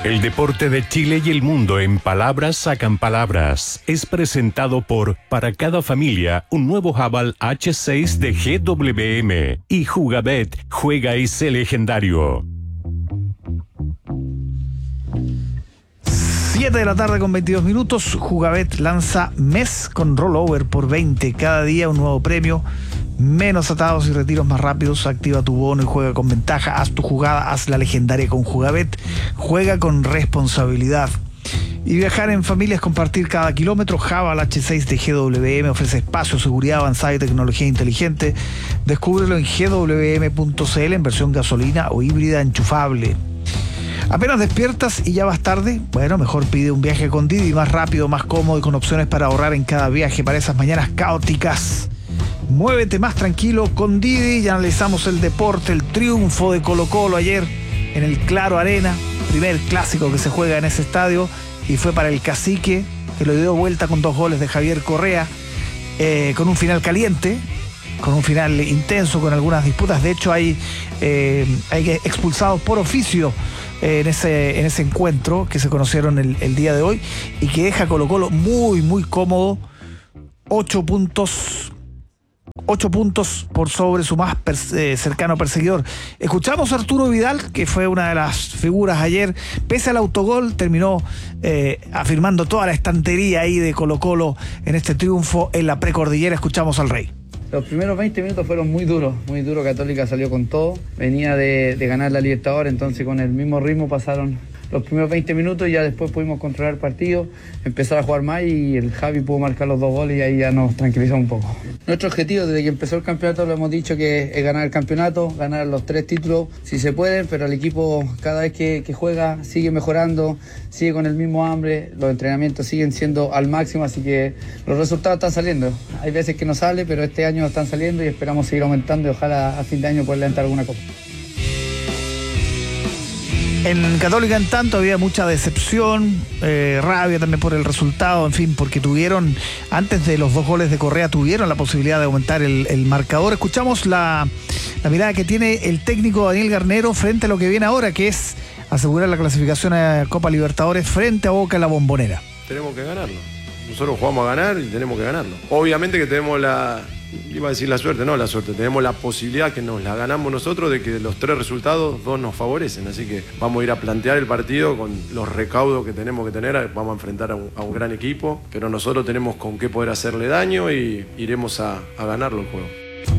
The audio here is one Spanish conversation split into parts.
El deporte de Chile y el mundo en palabras sacan palabras. Es presentado por Para cada familia, un nuevo Haval H6 de GWM. Y Jugabet, juega y sé legendario. 7 de la tarde con 22 minutos. Jugabet lanza mes con rollover por 20. Cada día un nuevo premio. Menos atados y retiros más rápidos. Activa tu bono y juega con ventaja. Haz tu jugada, haz la legendaria con Jugabet. Juega con responsabilidad. Y viajar en familia es compartir cada kilómetro. Haval H6 de GWM ofrece espacio, seguridad avanzada y tecnología inteligente. Descúbrelo en gwm.cl en versión gasolina o híbrida enchufable. ¿Apenas despiertas y ya vas tarde? Bueno, mejor pide un viaje con Didi, más rápido, más cómodo y con opciones para ahorrar en cada viaje para esas mañanas caóticas. Muévete más tranquilo con Didi. Ya analizamos el deporte, el triunfo de Colo-Colo ayer en el Claro Arena, primer clásico que se juega en ese estadio, y fue para el Cacique, que lo dio vuelta con 2 goles de Javier Correa, con un final caliente, con un final intenso, con algunas disputas. De hecho hay expulsados por oficio en ese encuentro que se conocieron el día de hoy, y que deja a Colo-Colo muy, muy cómodo. 8 puntos por sobre su más cercano perseguidor. Escuchamos a Arturo Vidal, que fue una de las figuras ayer. Pese al autogol, terminó afirmando toda la estantería ahí de Colo-Colo en este triunfo en la precordillera. Escuchamos al Rey. Los primeros 20 minutos fueron muy duros. Católica salió con todo. Venía de ganar la Libertadores, entonces con el mismo ritmo pasaron los primeros 20 minutos y ya después pudimos controlar el partido, empezar a jugar más, y el Javi pudo marcar los 2 goles y ahí ya nos tranquilizó un poco. Nuestro objetivo desde que empezó el campeonato, lo hemos dicho, que es ganar el campeonato, ganar los 3 títulos si se puede, pero el equipo cada vez que juega sigue mejorando, sigue con el mismo hambre, los entrenamientos siguen siendo al máximo, así que los resultados están saliendo. Hay veces que no sale, pero este año están saliendo y esperamos seguir aumentando y ojalá a fin de año poder levantar alguna copa. En Católica, en tanto, había mucha decepción, rabia también por el resultado, en fin, porque tuvieron, antes de los 2 goles de Correa, tuvieron la posibilidad de aumentar el marcador. Escuchamos la mirada que tiene el técnico Daniel Garnero frente a lo que viene ahora, que es asegurar la clasificación a Copa Libertadores frente a Boca en la Bombonera. Tenemos que ganarlo. Nosotros jugamos a ganar y tenemos que ganarlo. Obviamente que tenemos la suerte, tenemos la posibilidad, que nos la ganamos nosotros, de que de los 3 resultados 2 nos favorecen, así que vamos a ir a plantear el partido con los recaudos que tenemos que tener. Vamos a enfrentar a un gran equipo, pero nosotros tenemos con qué poder hacerle daño y iremos a ganarlo el juego.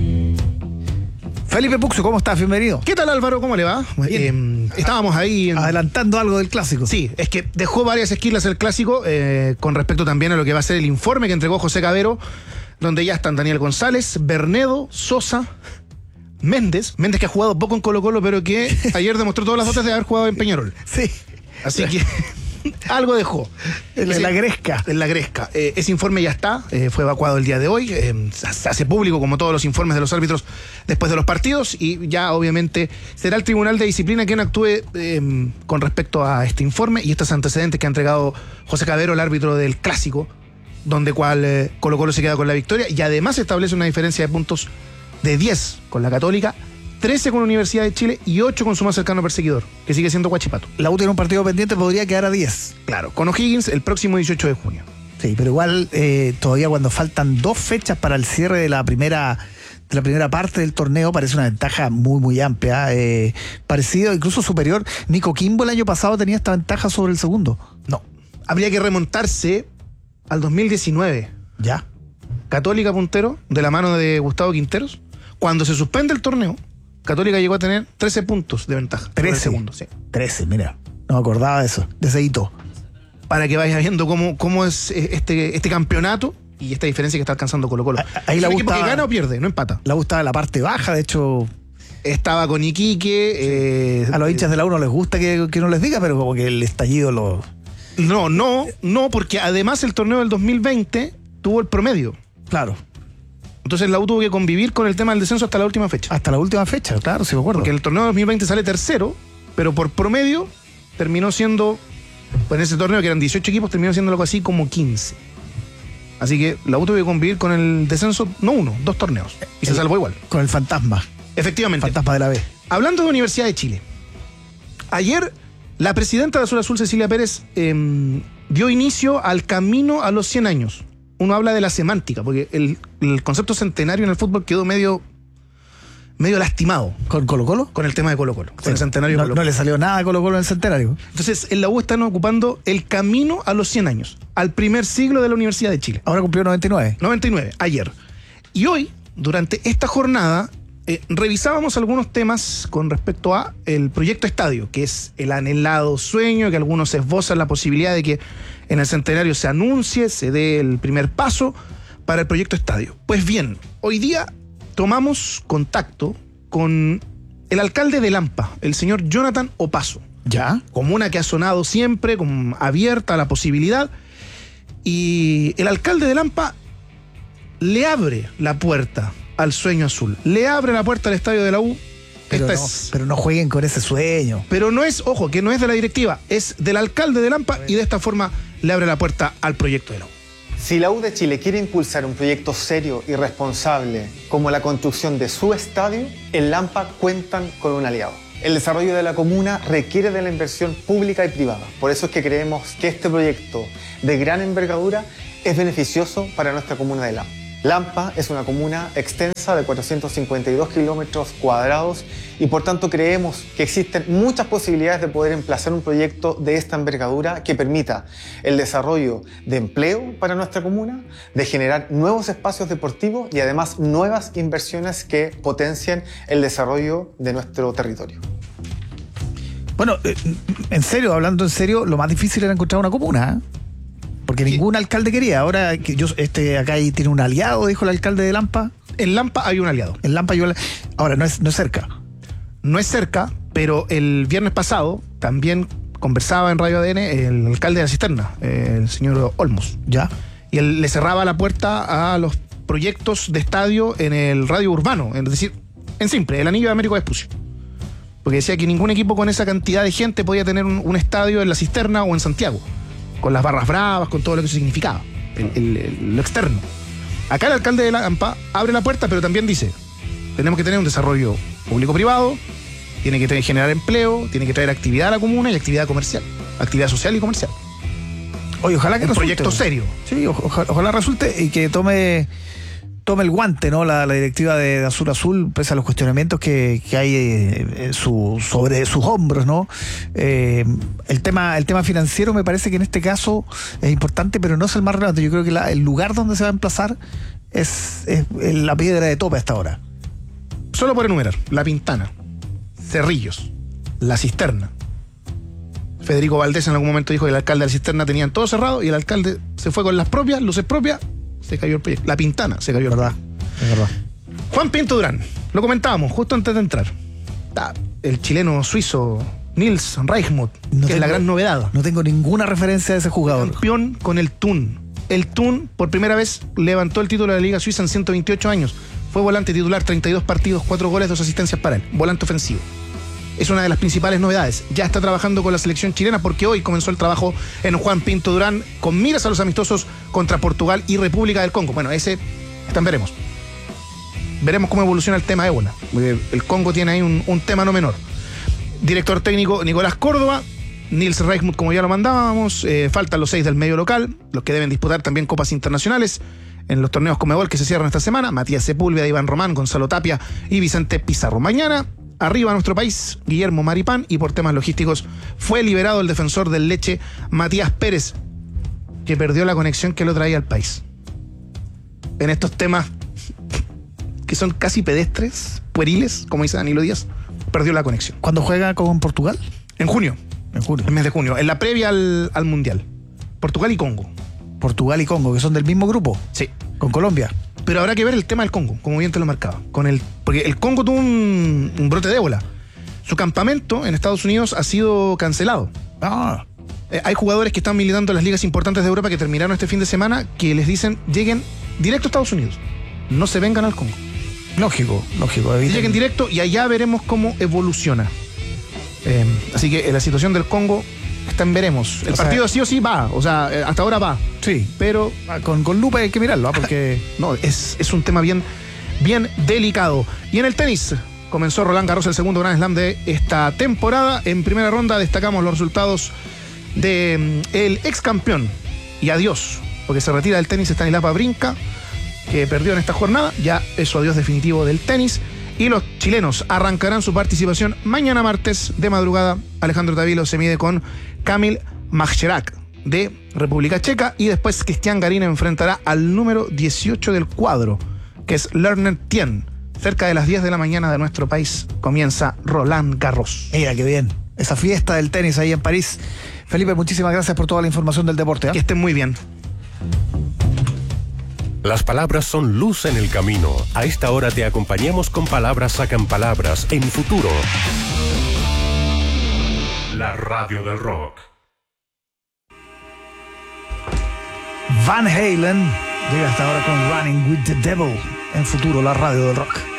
Felipe Puxo, ¿cómo estás? Bienvenido. ¿Qué tal, Álvaro? ¿Cómo le va? Estábamos ahí adelantando algo del clásico. Sí, es que dejó varias esquilas el clásico, con respecto también a lo que va a ser el informe que entregó José Cabero, donde ya están Daniel González, Bernedo, Sosa, Méndez que ha jugado poco en Colo-Colo, pero que ayer demostró todas las dotes de haber jugado en Peñarol. Sí. Así que algo dejó. En la Gresca. En la Gresca. Ese informe ya está, fue evacuado el día de hoy, se hace público como todos los informes de los árbitros después de los partidos, y ya obviamente será el Tribunal de Disciplina quien actúe con respecto a este informe y estos antecedentes que ha entregado José Cabero, el árbitro del clásico, donde Colo-Colo se queda con la victoria, y además establece una diferencia de puntos de 10 con la Católica, 13 con la Universidad de Chile y 8 con su más cercano perseguidor, que sigue siendo Huachipato. La U tiene un partido pendiente, podría quedar a 10. Claro, con O'Higgins el próximo 18 de junio. Sí, pero igual todavía cuando faltan 2 fechas para el cierre de la primera parte del torneo, parece una ventaja muy, muy amplia, parecido, incluso superior. Nico Kimbo el año pasado tenía esta ventaja sobre el segundo. No, habría que remontarse al 2019. Ya. Católica puntero, de la mano de Gustavo Quinteros. Cuando se suspende el torneo, Católica llegó a tener 13 puntos de ventaja. 13 segundos, sí. 13, mira. No me acordaba de eso, de ese hito. Para que vayas viendo cómo es este campeonato y esta diferencia que está alcanzando Colo-Colo. Ahí la equipo que gana o pierde, no empata. La gustaba en la parte baja, de hecho. Estaba con Iquique. A los hinchas de la U no les gusta que no les diga, pero como que el estallido lo... No, porque además el torneo del 2020 tuvo el promedio. Claro. Entonces la U tuvo que convivir con el tema del descenso hasta la última fecha. Hasta la última fecha, claro, sí me acuerdo. Porque el torneo del 2020 sale tercero, pero por promedio terminó siendo, pues en ese torneo que eran 18 equipos, terminó siendo algo así como 15. Así que la U tuvo que convivir con el descenso, no 1, 2 torneos. Y se salvó igual. Con el fantasma. Efectivamente. Fantasma de la B. Hablando de Universidad de Chile, ayer La presidenta de Azul Azul, Cecilia Pérez, dio inicio al camino a los 100 años. Uno habla de la semántica, porque el concepto centenario en el fútbol quedó medio lastimado. ¿Con Colo-Colo? Con el tema de Colo-Colo. Con el centenario de Colo-Colo. No le salió nada a Colo-Colo en el centenario. Entonces, en la U están ocupando el camino a los 100 años, al primer siglo de la Universidad de Chile. Ahora cumplió 99. 99, ayer. Y hoy, durante esta jornada, revisábamos algunos temas con respecto a el proyecto estadio, que es el anhelado sueño, que algunos esbozan la posibilidad de que en el centenario se anuncie, se dé el primer paso para el proyecto estadio. Pues bien, hoy día tomamos contacto con el alcalde de Lampa, el señor Jonathan Opaso. ¿Ya? Comuna que ha sonado siempre, como abierta a la posibilidad. Y el alcalde de Lampa le abre la puerta al sueño azul. Le abre la puerta al estadio de la U. Pero no jueguen con ese sueño. Pero no es, ojo, que no es de la directiva, es del alcalde de Lampa y de esta forma le abre la puerta al proyecto de la U. Si la U de Chile quiere impulsar un proyecto serio y responsable como la construcción de su estadio, en Lampa cuentan con un aliado. El desarrollo de la comuna requiere de la inversión pública y privada. Por eso es que creemos que este proyecto de gran envergadura es beneficioso para nuestra comuna de Lampa. Lampa es una comuna extensa de 452 kilómetros cuadrados y por tanto creemos que existen muchas posibilidades de poder emplazar un proyecto de esta envergadura que permita el desarrollo de empleo para nuestra comuna, de generar nuevos espacios deportivos y además nuevas inversiones que potencien el desarrollo de nuestro territorio. Bueno, hablando en serio, lo más difícil era encontrar una comuna, ¿eh? Porque ningún alcalde quería. Ahora que acá ahí tiene un aliado, dijo el alcalde de Lampa. En Lampa hay un aliado. En Lampa ahora no es cerca. No es cerca, pero el viernes pasado también conversaba en Radio ADN el alcalde de la Cisterna, el señor Olmos. ¿Ya? Y él le cerraba la puerta a los proyectos de estadio en el radio urbano, es decir, en simple, el anillo de Américo Vespucio. Porque decía que ningún equipo con esa cantidad de gente podía tener un estadio en la Cisterna o en Santiago, con las barras bravas, con todo lo que eso significaba, lo externo. Acá el alcalde de Lampa abre la puerta, pero también dice, tenemos que tener un desarrollo público-privado, tiene que generar empleo, tiene que traer actividad a la comuna y actividad comercial, actividad social y comercial. Oye, ojalá que un resulte. Proyecto serio. Sí, ojalá resulte y que tome el guante, ¿no? La directiva de Azul Azul, pese a los cuestionamientos que hay sobre sus hombros, ¿no? El tema financiero me parece que en este caso es importante, pero no es el más relevante. Yo creo que el lugar donde se va a emplazar es la piedra de tope hasta ahora. Solo por enumerar: La Pintana, Cerrillos, La Cisterna. Federico Valdés en algún momento dijo que el alcalde de La Cisterna tenían todo cerrado y el alcalde se fue con las propias, luces propias. Se cayó el proyecto. La Pintana se cayó. Es verdad. Juan Pinto Durán, lo comentábamos justo antes de entrar. El chileno suizo Nils Reichmuth, que es la gran novedad. No tengo ninguna referencia de ese jugador. Campeón con el Thun. El Thun por primera vez levantó el título de la Liga Suiza en 128 años. Fue volante titular, 32 partidos, 4 goles, 2 asistencias para él. Volante ofensivo. Es una de las principales novedades. Ya está trabajando con la selección chilena porque hoy comenzó el trabajo en Juan Pinto Durán con miras a los amistosos contra Portugal y República del Congo. Bueno, ese veremos. Veremos cómo evoluciona el tema ébola. El Congo tiene ahí un tema no menor. Director técnico Nicolás Córdoba, Nils Reichmuth, como ya lo mandábamos. Faltan los 6 del medio local, los que deben disputar también copas internacionales en los torneos Conmebol que se cierran esta semana. Matías Sepúlveda, Iván Román, Gonzalo Tapia y Vicente Pizarro. Mañana, arriba a nuestro país, Guillermo Maripán, y por temas logísticos fue liberado el defensor del Leche, Matías Pérez, que perdió la conexión que lo traía al país. En estos temas que son casi pedestres, pueriles, como dice Danilo Díaz, perdió la conexión. ¿Cuándo juega con Portugal? En junio. El mes de junio, en la previa al Mundial. Portugal y Congo. Portugal y Congo, que son del mismo grupo. Sí. Con Colombia. Pero habrá que ver el tema del Congo, como bien te lo marcaba. Porque el Congo tuvo un brote de ébola. Su campamento en Estados Unidos ha sido cancelado. Hay jugadores que están militando en las ligas importantes de Europa que terminaron este fin de semana que les dicen lleguen directo a Estados Unidos. No se vengan al Congo. Lógico. Lleguen directo y allá veremos cómo evoluciona. Así que la situación del Congo está en veremos. El partido sí o sí va. O sea, hasta ahora va. Sí. Pero con lupa hay que mirarlo, porque no, es un tema bien delicado. Y en el tenis, comenzó Roland Garros, el segundo Grand Slam de esta temporada. En primera ronda destacamos los resultados de el ex campeón y adiós, porque se retira del tenis, Stanislav Wawrinka, que perdió en esta jornada. Ya es su adiós definitivo del tenis. Y los chilenos arrancarán su participación mañana martes de madrugada. Alejandro Tavilo se mide con Kamil Majchrak de República Checa, y después Cristian Garín enfrentará al número 18 del cuadro, que es Lerner Tien. Cerca de las 10 de la mañana de nuestro país comienza Roland Garros. Mira qué bien, esa fiesta del tenis ahí en París. Felipe, muchísimas gracias por toda la información del deporte, ¿eh? Que estén muy bien. Las palabras son luz en el camino. A esta hora te acompañamos con Palabras Sacan Palabras en Futuro. La radio del rock. Van Halen llega hasta ahora con Running with the Devil en Futuro, la radio del rock.